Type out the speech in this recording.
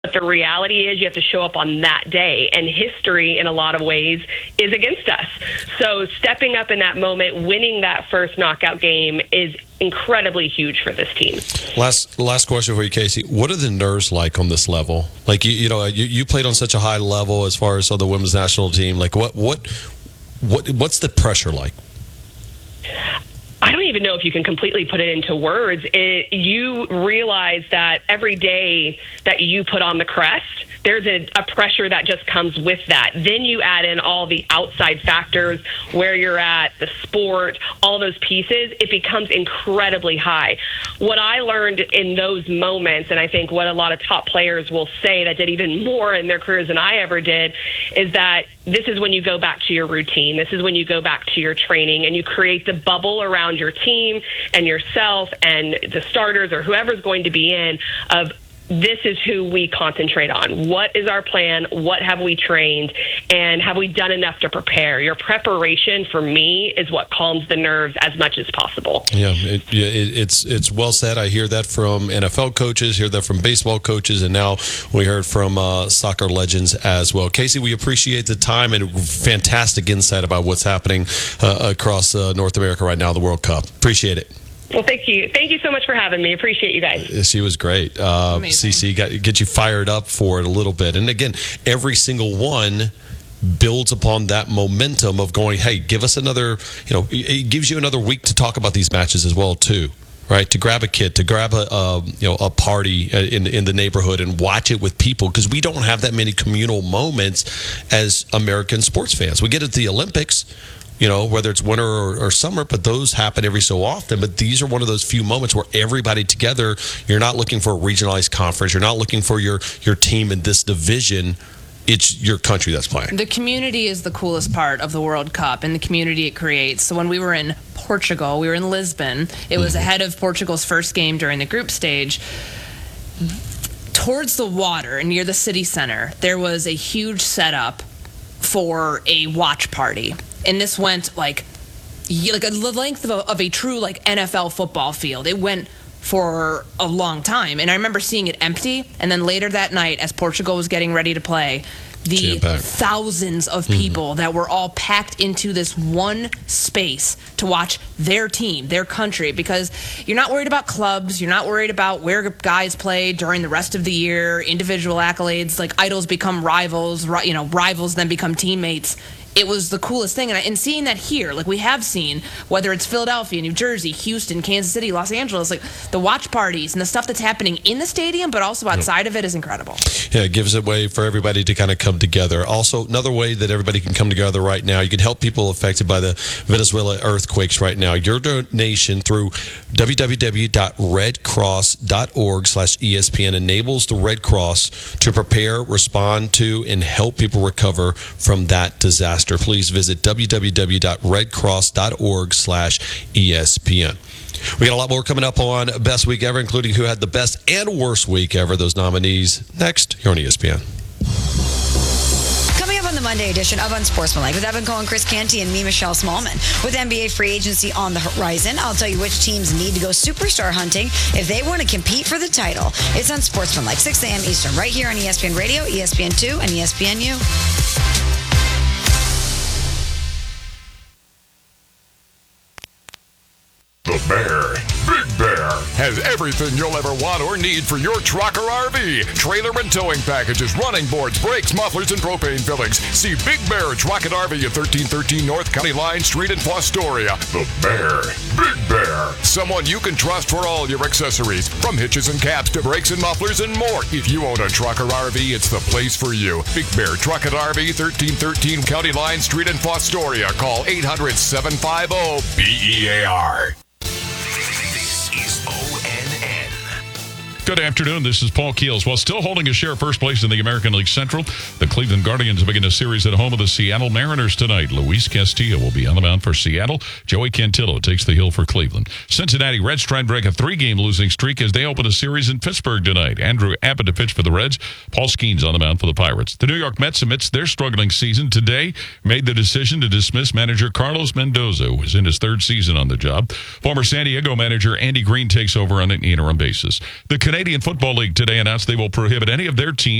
But the reality is you have to show up on that day, and history in a lot of ways is against us. So stepping up in that moment, winning that first knockout game is incredibly huge for this team. Last question for you, Casey. What are the nerves like on this level? Like, you played on such a high level as far as on the women's national team. Like, what's the pressure like? I don't even know if you can completely put it into words. You realize that every day that you put on the crest, there's a pressure that just comes with that. Then you add in all the outside factors, where you're at, the sport, all those pieces. It becomes incredibly high. What I learned in those moments, and I think what a lot of top players will say that did even more in their careers than I ever did, is that this is when you go back to your routine. This is when you go back to your training, and you create the bubble around your team and yourself and the starters or whoever's going to be in of, this is who we concentrate on. What is our plan? What have we trained? And have we done enough to prepare? Your preparation, for me, is what calms the nerves as much as possible. Yeah, it's well said. I hear that from NFL coaches, hear that from baseball coaches, and now we heard from soccer legends as well. Casey, we appreciate the time and fantastic insight about what's happening across North America right now, the World Cup. Appreciate it. Well, thank you. Thank you so much for having me. Appreciate you guys. She was great. CC, get you fired up for it a little bit. And again, every single one builds upon that momentum of going, hey, give us another, it gives you another week to talk about these matches as well, too. Right, to grab a kid, to grab a party in the neighborhood and watch it with people, because we don't have that many communal moments as American sports fans. We get at the Olympics, whether it's winter or summer, but those happen every so often. But these are one of those few moments where everybody together, you're not looking for a regionalized conference. You're not looking for your team in this division. It's your country that's playing. The community is the coolest part of the World Cup, and the community it creates. So when we were in Portugal, we were in Lisbon. It was ahead of Portugal's first game during the group stage. Towards the water, near the city center, there was a huge setup for a watch party. And this went like the length of a true NFL football field. It went for a long time. And I remember seeing it empty. And then later that night, as Portugal was getting ready to play, the thousands of people that were all packed into this one space to watch their team, their country, because you're not worried about clubs, you're not worried about where guys play during the rest of the year, individual accolades, like idols become rivals, rivals then become teammates. It was the coolest thing. And seeing that here, we have seen, whether it's Philadelphia, New Jersey, Houston, Kansas City, Los Angeles, the watch parties and the stuff that's happening in the stadium, but also outside of it, is incredible. Yeah, it gives a way for everybody to kind of come together. Also, another way that everybody can come together right now, you can help people affected by the Venezuela earthquakes right now. Your donation through www.redcross.org/ESPN enables the Red Cross to prepare, respond to, and help people recover from that disaster. Please visit www.redcross.org/ESPN. We got a lot more coming up on Best Week Ever, including who had the best and worst week ever. Those nominees next here on ESPN. Coming up on the Monday edition of Unsportsmanlike with Evan Cohen, Chris Canty, and me, Michelle Smallman. With NBA free agency on the horizon, I'll tell you which teams need to go superstar hunting if they want to compete for the title. It's Unsportsmanlike, 6 a.m. Eastern, right here on ESPN Radio, ESPN2, and ESPNU. The Bear, Big Bear, has everything you'll ever want or need for your truck or RV. Trailer and towing packages, running boards, brakes, mufflers, and propane fillings. See Big Bear Truck and RV at 1313 North County Line Street in Fostoria. The Bear, Big Bear. Someone you can trust for all your accessories, from hitches and caps to brakes and mufflers and more. If you own a truck or RV, it's the place for you. Big Bear Truck and RV, 1313 County Line Street in Fostoria. Call 800-750-BEAR. Good afternoon. This is Paul Keels. While still holding a share of first place in the American League Central, the Cleveland Guardians begin a series at home of the Seattle Mariners tonight. Luis Castillo will be on the mound for Seattle. Joey Cantillo takes the hill for Cleveland. Cincinnati Reds try and break a 3-game losing streak as they open a series in Pittsburgh tonight. Andrew Abbott to pitch for the Reds. Paul Skeens on the mound for the Pirates. The New York Mets, amidst their struggling season today, made the decision to dismiss manager Carlos Mendoza, who was in his 3rd season on the job. Former San Diego manager Andy Green takes over on an interim basis. The Canadians Canadian Football League today announced they will prohibit any of their teams